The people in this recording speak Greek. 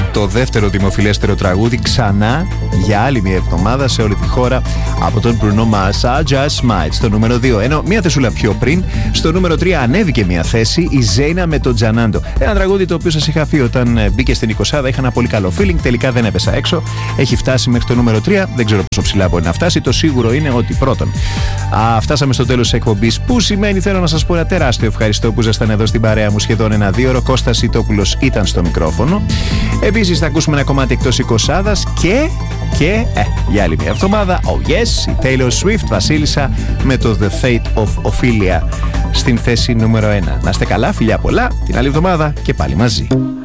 το δεύτερο δημοφιλέστερο τραγούδι ξανά για άλλη μια εβδομάδα σε όλη τη χώρα από τον Bruno Mars, I Just Might, στο νούμερο 2. Ενώ μια θεσούλα πιο πριν, στο νούμερο 3 ανέβηκε μια θέση η Ζέινα με τον Τζανάντο. Ένα τραγούδι το οποίο σας είχα πει όταν μπήκε στην 20, είχα ένα πολύ καλό feeling, τελικά δεν έπεσα έξω. Έχει φτάσει μέχρι το νούμερο 3, δεν ξέρω πόσο ψηλά μπορεί να φτάσει. Το σίγουρο είναι ότι πρώτον, φτάσαμε στο τέλος της εκπομπής, που σημαίνει θέλω να σας πω ένα τεράστιο ευχαριστώ που ήσασταν εδώ στην παρέα μου σχεδόν ένα 2ωρο. Κώστας Ιτόπουλος ήταν στο μικρόφωνο. Επίσης θα ακούσουμε ένα κομμάτι εκτός 20 και για άλλη μια εβδομάδα, oh yes, η Taylor Swift Βασίλισσα με το The Fate of Ophelia στην θέση νούμερο 1. Να είστε καλά, φιλιά πολλά, την άλλη εβδομάδα και πάλι μαζί.